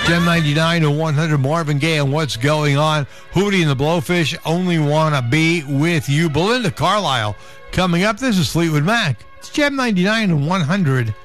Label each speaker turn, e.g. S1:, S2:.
S1: Gem 99 to 100, Marvin Gaye and What's Going On. Hootie and the Blowfish, Only Wanna Be With You. Belinda Carlisle coming up. This is Fleetwood Mac. It's Gem 99 to 100.